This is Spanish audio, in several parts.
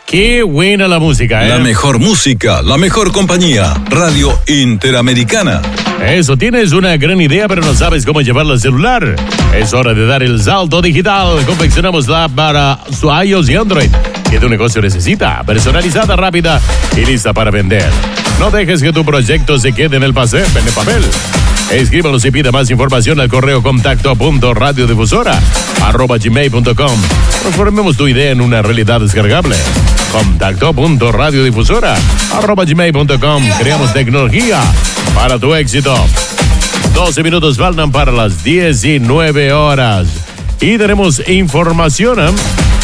Qué buena la música, ¿eh? La mejor música, la mejor compañía. Radio Interamericana. Eso, tienes una gran idea, pero no sabes cómo llevarla al celular. Es hora de dar el salto digital. Confeccionamos la app para su iOS y Android que tu negocio necesita. Personalizada, rápida y lista para vender. No dejes que tu proyecto se quede en el papel. Escríbanos y pida más información al correo contacto.radiodifusora@gmail.com. Transformemos tu idea en una realidad descargable. Contacto.radiodifusora@gmail.com. Creamos tecnología para tu éxito. 12 minutos faltan para las 19 horas. Y tenemos información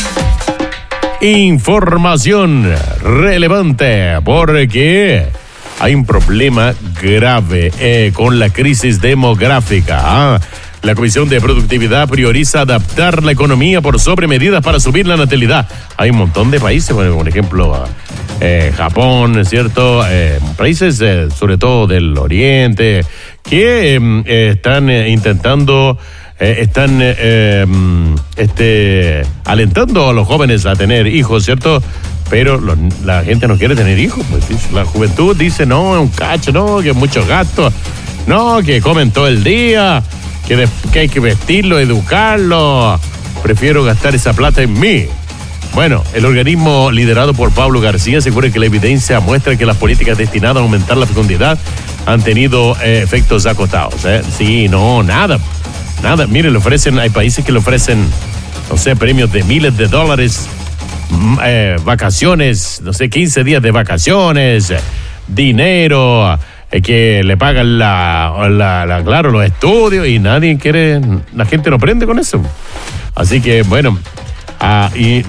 relevante, porque hay un problema grave con la crisis demográfica. La Comisión de Productividad prioriza adaptar la economía por sobre medidas para subir la natalidad. Hay un montón de países, bueno, por ejemplo, Japón, ¿cierto? Países, sobre todo del Oriente, que están intentando... alentando a los jóvenes a tener hijos, ¿cierto? Pero la gente no quiere tener hijos, pues. La juventud dice, no, es un cacho, no, que muchos gastos, no, que comen todo el día, que hay que vestirlo, educarlo. Prefiero gastar esa plata en mí. Bueno, el organismo liderado por Pablo García asegura que la evidencia muestra que las políticas destinadas a aumentar la fecundidad han tenido efectos acotados. Sí, no, nada. Mire, hay países que le ofrecen, no sé, premios de miles de dólares, vacaciones, no sé, 15 días de vacaciones, dinero, que le pagan claro, los estudios, y nadie quiere, la gente no prende con eso. Así que, bueno, y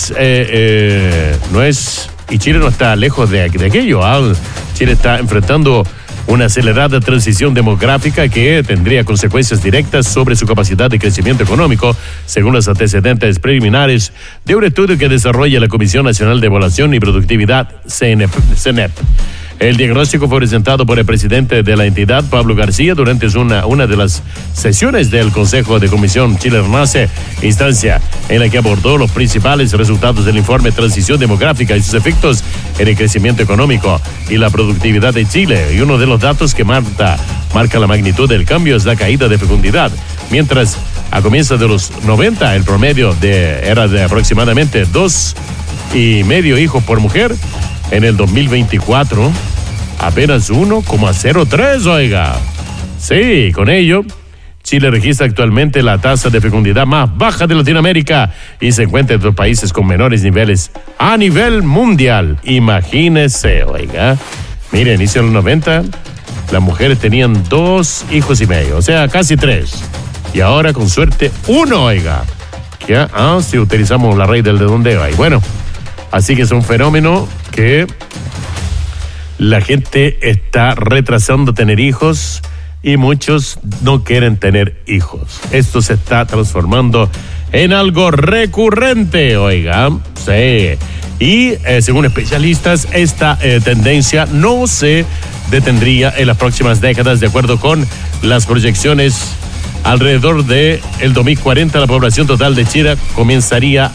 y Chile no está lejos de aquello. Chile está enfrentando una acelerada transición demográfica que tendría consecuencias directas sobre su capacidad de crecimiento económico, según los antecedentes preliminares de un estudio que desarrolla la Comisión Nacional de Evaluación y Productividad, CNEP. El diagnóstico fue presentado por el presidente de la entidad, Pablo García, durante una de las sesiones del Consejo de Comisión Chile Renace, instancia en la que abordó los principales resultados del informe Transición Demográfica y sus efectos en el crecimiento económico y la productividad de Chile. Y uno de los datos que marca la magnitud del cambio es la caída de fecundidad. Mientras a comienzos de los 90 el promedio era de aproximadamente 2,5 hijos por mujer, en el 2024 apenas 1,03, oiga. Sí, con ello, Chile registra actualmente la tasa de fecundidad más baja de Latinoamérica y se encuentra entre los países con menores niveles a nivel mundial. Imagínese, oiga. Miren, inicio de los 90, las mujeres tenían 2,5 hijos, o sea, casi 3. Y ahora, con suerte, 1, oiga. Si utilizamos la raíz del redondeo ahí. Bueno, así que es un fenómeno que la gente está retrasando tener hijos y muchos no quieren tener hijos. Esto se está transformando en algo recurrente, oiga. Sí. Y según especialistas, esta tendencia no se detendría en las próximas décadas. De acuerdo con las proyecciones, alrededor de el 2040 la población total de Chile comenzaría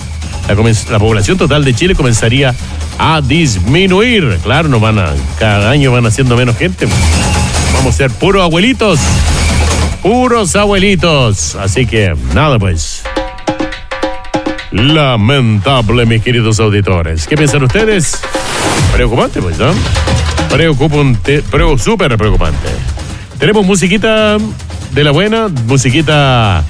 a disminuir. Claro, cada año van haciendo menos gente. Vamos a ser puros abuelitos. Así que, nada, pues. Lamentable, mis queridos auditores. ¿Qué piensan ustedes? Preocupante, pues, ¿no? Súper preocupante. Tenemos musiquita de la buena, musiquita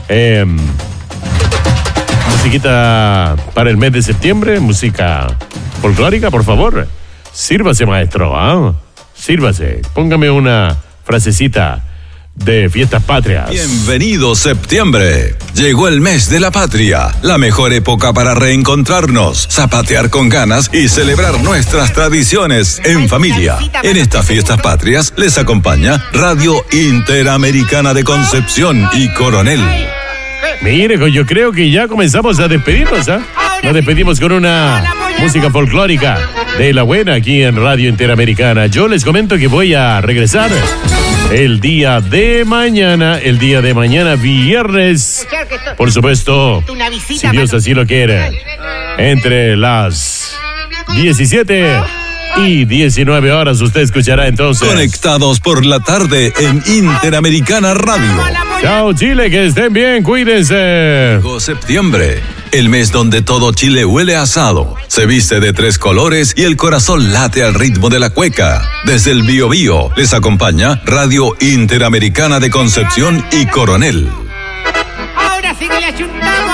para el mes de septiembre, música folclórica, por favor. Sírvase, maestro, Sírvase. Póngame una frasecita de Fiestas Patrias. Bienvenido septiembre. Llegó el mes de la patria, la mejor época para reencontrarnos, zapatear con ganas y celebrar nuestras tradiciones en familia. En estas Fiestas Patrias les acompaña Radio Interamericana de Concepción y Coronel. Mire, yo creo que ya comenzamos a despedirnos, Nos despedimos con una música folclórica de la buena aquí en Radio Interamericana. Yo les comento que voy a regresar el día de mañana, viernes, por supuesto, si Dios así lo quiere, entre las 17 y 19 horas. Usted escuchará entonces. Conectados por la tarde en Interamericana Radio. Chao Chile, que estén bien, cuídense. Llegó septiembre, el mes donde todo Chile huele a asado, se viste de 3 colores y el corazón late al ritmo de la cueca. Desde el Biobío les acompaña Radio Interamericana de Concepción y Coronel. Ahora sí que le hace un